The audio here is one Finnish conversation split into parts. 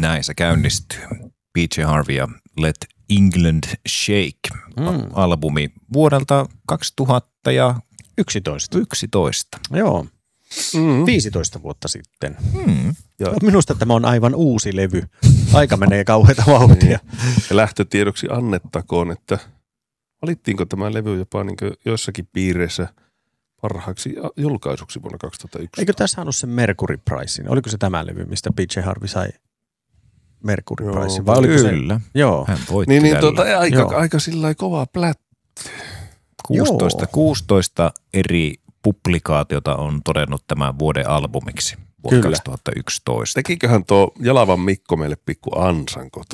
Näin se käynnistyy. PJ Harvey ja Let England Shake albumi vuodelta 2011. Joo. 15 vuotta sitten. Ja minusta tämä on aivan uusi levy. Aika menee kauheita vauhtia. Ja lähtötiedoksi annettakoon, että valittiinko tämä levy jopa niin joissakin piireissä parhaaksi julkaisuksi vuonna 2001. Eikö tässä ollut se Mercury Prizein? Oliko se tämä levy, mistä PJ Harvey sai Mercury Prizein? Vai oliko kyllä. Se? Joo. Hän voitti aika sillä kovaa plätty. 16 eri publikaatiota on todennut tämän vuoden albumiksi vuonna 2011. Tekiköhän tuo Jalavan Mikko meille pikku ansanko?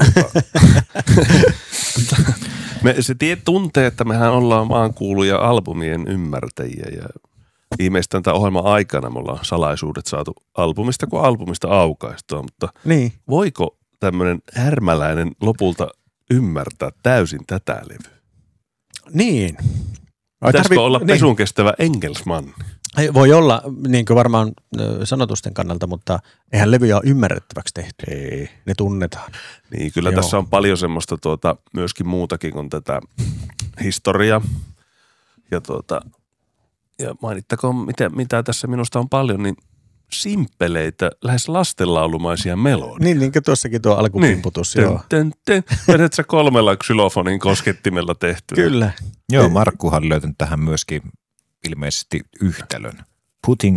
Se tuntee, että mehän ollaan maankuuluja albumien ymmärtäjiä ja viimeistään tämän ohjelman aikana me ollaan salaisuudet saatu albumista kuin albumista aukaistua, mutta voiko tämmöinen härmäläinen lopulta ymmärtää täysin tätä levyä? Niin. Pitäisikö olla pesun kestävä Engelsmann? Voi olla, niin kuin varmaan sanotusten kannalta, mutta eihän levyjä ole ymmärrettäväksi tehty. Ei. Ne tunnetaan. Niin, kyllä tässä on paljon semmoista myöskin muutakin kuin tätä historiaa. Ja mainittakoon, mitä tässä minusta on paljon, niin simppeleitä, lähes lastenlaulumaisia melodioita. Niin kuin tuossakin tuo alkupimputus. Joo. Vedät sä 3 xylofonin koskettimella tehty. Kyllä. Joo, Markkuhan löytänyt tähän myöskin ilmeisesti yhtälön. Putting